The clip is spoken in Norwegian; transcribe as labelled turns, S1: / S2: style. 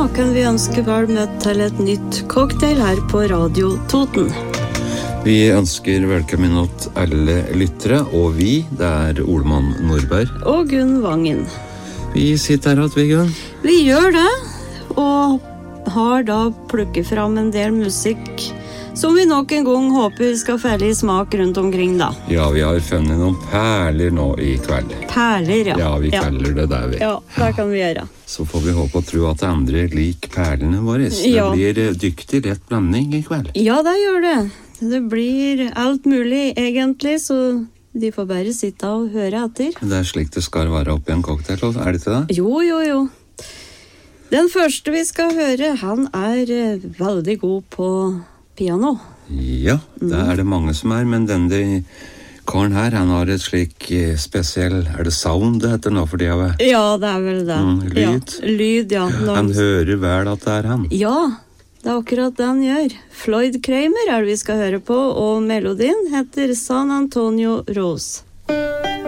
S1: kan vi ønske vel møtt til et nytt cocktail her på Radio Toten.
S2: Vi ønsker velkommen til alle lyttere, og vi, det er Olman Nordberg.
S1: Og Gunn Vangen.
S2: Vi sitter her, vi Gunn.
S1: Vi gjør det, og har da plukket fram en del musikk som vi nok en gang håper skal felle i smak rundt omkring da.
S2: Ja, vi har funnet noen perler nå i kveld.
S1: Perler, ja.
S2: Ja, vi kaller det der vi.
S1: Ja, det kan vi gjøre.
S2: Så får vi håpe og tro at andre lik perlene våre.
S1: Ja.
S2: Det blir dyktig rett blanding i kveld.
S1: Ja, det gjør det. Det blir alt mulig egentlig, så de får bare sitte og høre etter.
S2: Det er slik det skal være oppi en cocktail, er det ikke det?
S1: Jo. Den første vi skal høre, han er veldig god på piano.
S2: Ja, det er det mange som er, men denne karen her, han har et slik spesiell, er det sound det heter nå for det?
S1: Ja, det er vel det.
S2: Lyd?
S1: Ja, lyd, ja.
S2: Han hører vel at det er han?
S1: Ja, det er akkurat det han gjør. Floyd Kramer er det vi skal høre på, og melodien heter San Antonio Rose.